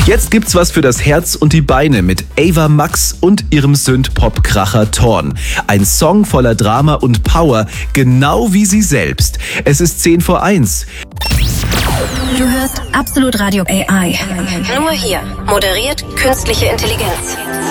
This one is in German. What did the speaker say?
Jetzt gibt's was für das Herz und die Beine mit Ava Max und ihrem Synth-Pop-Kracher Torn. Ein Song voller Drama und Power, genau wie sie selbst. Es ist 10 vor 1. Du hörst Absolut Radio AI. Nur hier. Moderiert künstliche Intelligenz.